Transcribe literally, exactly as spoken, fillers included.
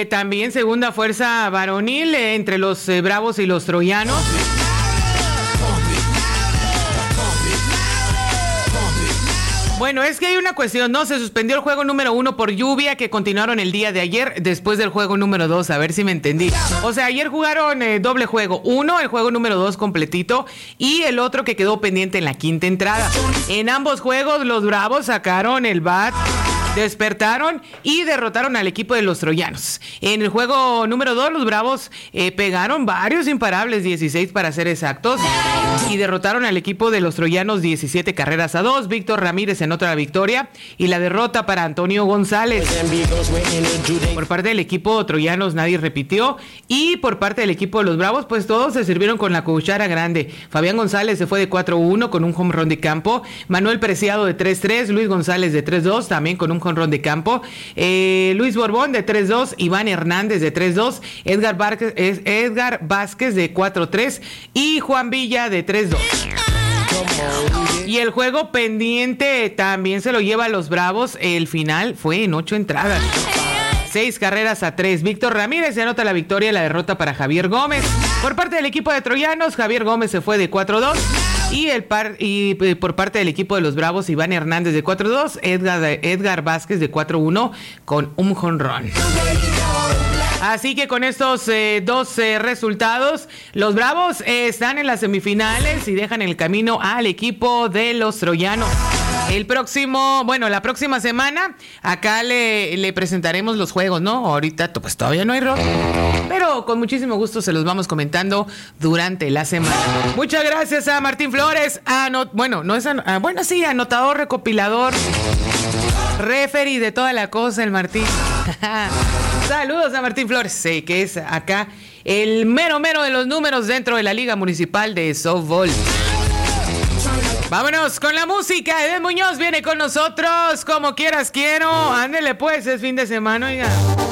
eh, también segunda fuerza varonil eh, entre los eh, Bravos y los Troyanos. Bueno, es que hay una cuestión, ¿no? Se suspendió el juego número uno por lluvia que continuaron el día de ayer después del juego número dos, a ver si me entendí. O sea, ayer jugaron eh, doble juego. Uno, el juego número dos completito y el otro que quedó pendiente en la quinta entrada. En ambos juegos los Bravos sacaron el bat, despertaron y derrotaron al equipo de los Troyanos. En el juego número dos, los Bravos eh, pegaron varios imparables, dieciséis para ser exactos, y derrotaron al equipo de los Troyanos diecisiete carreras a dos. Víctor Ramírez en otra victoria y la derrota para Antonio González. Por parte del equipo Troyanos nadie repitió y por parte del equipo de los Bravos pues todos se sirvieron con la cuchara grande. Fabián González se fue de cuatro uno con un home run de campo, Manuel Preciado de tres tres, Luis González de tres dos también con un home run de campo, eh, Luis Borbón de tres dos, Iván Hernández de tres dos, Edgar, Vázquez, Edgar Vázquez de cuatro tres y Juan Villa de tres dos. Y el juego pendiente también se lo lleva a los Bravos. El final fue en ocho entradas. Seis carreras a tres. Víctor Ramírez se anota la victoria y la derrota para Javier Gómez. Por parte del equipo de Troyanos, Javier Gómez se fue de cuatro dos. Y, el par, y por parte del equipo de los Bravos, Iván Hernández de cuatro dos. Edgar, Edgar Vázquez de cuatro uno con un jonrón. Así que con estos eh, dos eh, resultados, los Bravos eh, están en las semifinales y dejan el camino al equipo de los Troyanos. El próximo, bueno, la próxima semana, acá le, le presentaremos los juegos, ¿no? Ahorita pues todavía no hay rock, pero con muchísimo gusto se los vamos comentando durante la semana. Muchas gracias a Martín Flores, anot- bueno, no es an- ah, bueno, sí, anotador, recopilador, referee de toda la cosa, el Martín. Saludos a Martín Flores, sí, que es acá el mero mero de los números dentro de la Liga Municipal de Softball. Vámonos con la música. Edén Muñoz viene con nosotros. Como quieras quiero. Ándele pues, es fin de semana, oiga.